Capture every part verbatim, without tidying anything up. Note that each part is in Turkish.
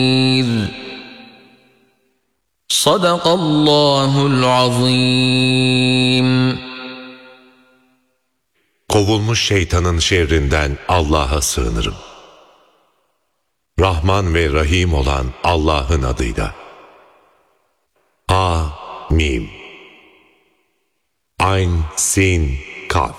Sadakallahul azim. Kovulmuş şeytanın şerrinden Allah'a sığınırım. Rahman ve Rahim olan Allah'ın adıyla. Ha, Mim. Ayn, Sin, Kaf.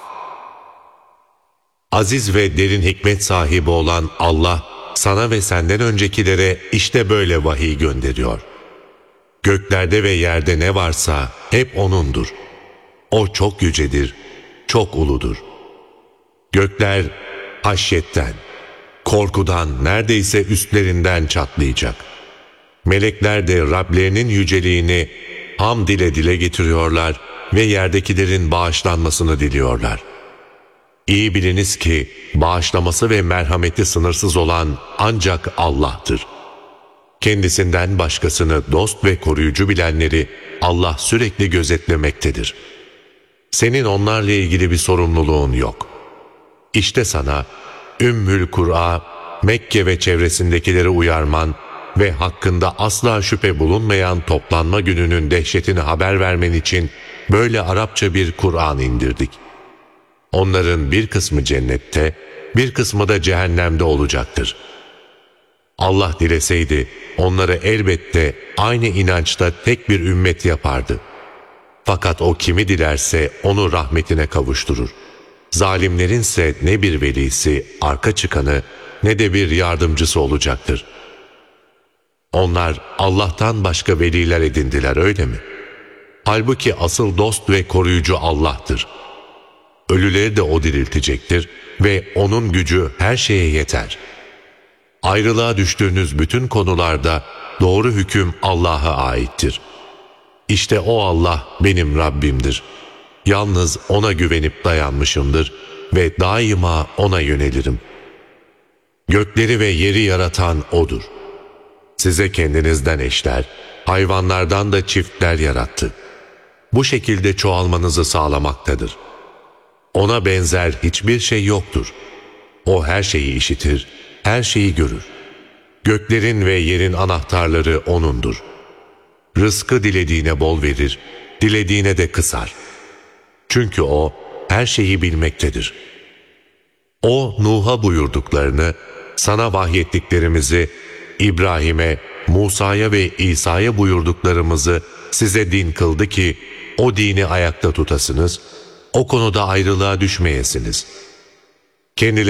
Aziz ve derin hikmet sahibi olan Allah, sana ve senden öncekilere işte böyle vahiy gönderiyor. Göklerde ve yerde ne varsa hep O'nundur. O çok yücedir, çok uludur. Gökler haşyetten, korkudan neredeyse üstlerinden çatlayacak. Melekler de Rablerinin yüceliğini hamd ile dile getiriyorlar ve yerdekilerin bağışlanmasını diliyorlar. İyi biliniz ki bağışlaması ve merhameti sınırsız olan ancak Allah'tır. Kendisinden başkasını dost ve koruyucu bilenleri Allah sürekli gözetlemektedir. Senin onlarla ilgili bir sorumluluğun yok. İşte sana Ümmül Kur'a, Mekke ve çevresindekileri uyarman ve hakkında asla şüphe bulunmayan toplanma gününün dehşetini haber vermen için böyle Arapça bir Kur'an indirdik. Onların bir kısmı cennette, bir kısmı da cehennemde olacaktır. Allah dileseydi onları elbette aynı inançta tek bir ümmet yapardı. Fakat o kimi dilerse onu rahmetine kavuşturur. Zalimlerinse ne bir velisi, arka çıkanı ne de bir yardımcısı olacaktır. Onlar Allah'tan başka veliler edindiler, öyle mi? Halbuki asıl dost ve koruyucu Allah'tır. Ölüleri de O diriltecektir ve O'nun gücü her şeye yeter. Ayrılığa düştüğünüz bütün konularda doğru hüküm Allah'a aittir. İşte o Allah benim Rabbimdir. Yalnız O'na güvenip dayanmışımdır ve daima O'na yönelirim. Gökleri ve yeri yaratan O'dur. Size kendinizden eşler, hayvanlardan da çiftler yarattı. Bu şekilde çoğalmanızı sağlamaktadır. O'na benzer hiçbir şey yoktur. O her şeyi işitir, her şeyi görür. Göklerin ve yerin anahtarları O'nundur. Rızkı dilediğine bol verir, dilediğine de kısar. Çünkü O her şeyi bilmektedir. O Nuh'a buyurduklarını, sana vahyettiklerimizi, İbrahim'e, Musa'ya ve İsa'ya buyurduklarımızı size din kıldı ki o dini ayakta tutasınız, o konuda ayrılığa düşmeyesiniz. Kendileri